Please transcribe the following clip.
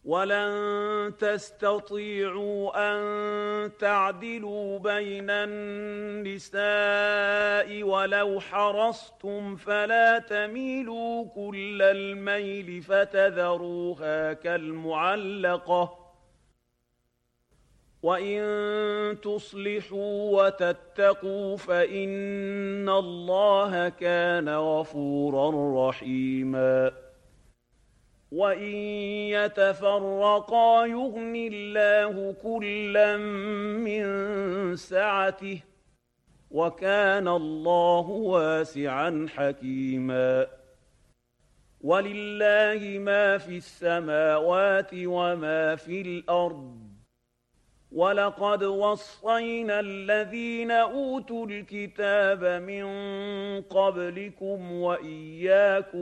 ولن تستطيعوا أن تعدلوا بين النساء ولو حرصتم فلا تميلوا كل الميل فتذروها كالمعلقة وإن تصلحوا وتتقوا فإن الله كان غفورا رحيما وإن يتفرقا يغن الله كلا من سعته وكان الله واسعا حكيما ولله ما في السماوات وما في الأرض ولقد وصينا الذين أوتوا الكتاب من قبلكم وإياكم